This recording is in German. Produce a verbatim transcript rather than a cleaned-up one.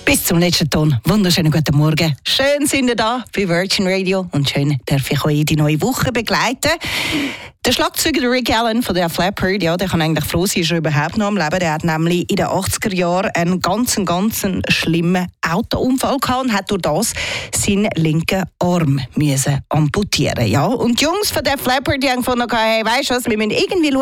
Bis zum letzten Ton. Wunderschönen guten Morgen. Schön sind ihr da bei Virgin Radio und schön darf ich euch die neue Woche begleiten. Der Schlagzeuger Rick Allen von der Flappard, ja, der kann eigentlich froh sein, ist er überhaupt noch am Leben. Der hat nämlich in den achtziger Jahren einen ganz, ganz schlimmen Autounfall gehabt und hat durch das seinen linken Arm müssen amputieren. Ja, und die Jungs von der Flappard, die haben gefunden, hey, weisst du was, wir müssen irgendwie schauen,